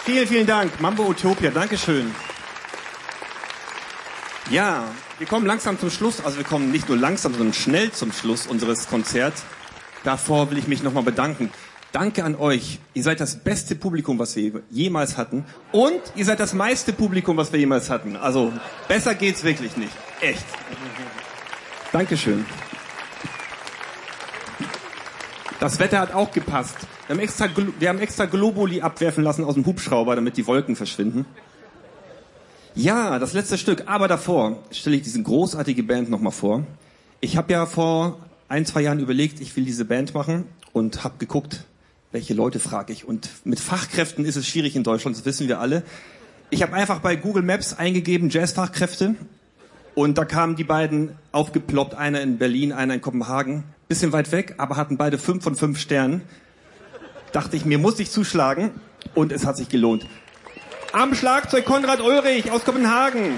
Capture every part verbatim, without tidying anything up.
Vielen, vielen Dank. Mambo Utopia, Dankeschön. Ja, wir kommen langsam zum Schluss. Also wir kommen nicht nur langsam, sondern schnell zum Schluss unseres Konzerts. Davor will ich mich nochmal bedanken. Danke an euch. Ihr seid das beste Publikum, was wir jemals hatten. Und ihr seid das meiste Publikum, was wir jemals hatten. Also besser geht's wirklich nicht. Echt. Dankeschön. Das Wetter hat auch gepasst. Wir haben extra, wir haben extra Globuli abwerfen lassen aus dem Hubschrauber, damit die Wolken verschwinden. Ja, das letzte Stück. Aber davor stelle ich diese großartige Band nochmal vor. Ich habe ja vor ein, zwei Jahren überlegt, ich will diese Band machen und habe geguckt, welche Leute frage ich. Und mit Fachkräften ist es schwierig in Deutschland, das wissen wir alle. Ich habe einfach bei Google Maps eingegeben, Jazzfachkräfte. Und da kamen die beiden aufgeploppt, einer in Berlin, einer in Kopenhagen. Bisschen weit weg, aber hatten beide fünf von fünf Sternen. Dachte ich, mir muss ich zuschlagen. Und es hat sich gelohnt. Am Schlagzeug Konrad Ulrich aus Kopenhagen.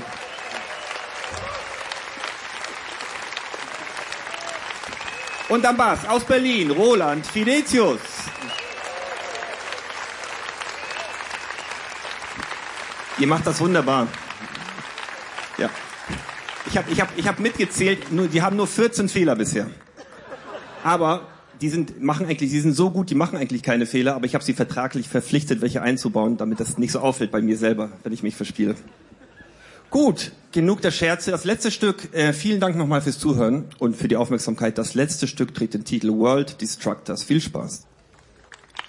Und am Bass aus Berlin Roland Finetius. Ihr macht das wunderbar. Ja. Ich habe ich hab, ich hab mitgezählt, nur, die haben nur vierzehn Fehler bisher. Aber die sind, machen eigentlich, die sind so gut, die machen eigentlich keine Fehler, aber ich habe sie vertraglich verpflichtet, welche einzubauen, damit das nicht so auffällt bei mir selber, wenn ich mich verspiele. Gut, genug der Scherze. Das letzte Stück, äh, vielen Dank nochmal fürs Zuhören und für die Aufmerksamkeit. Das letzte Stück trägt den Titel World Destructors. Viel Spaß.